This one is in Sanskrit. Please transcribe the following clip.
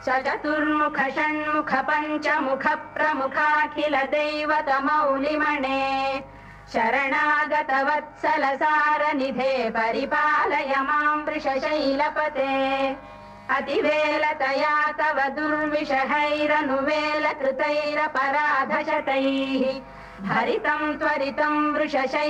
चतुर्मुख षण्मुख पञ्चमुख प्रमुखाखिल दैवतमौलिमणे शरणागत वत्सल सारनिधे परिपालय मां वृषशैलपते अतिवेलतया तव दुर्विषहैरनुवेलकृतैरपराधशतैः हरितं त्वरितं वृषशैल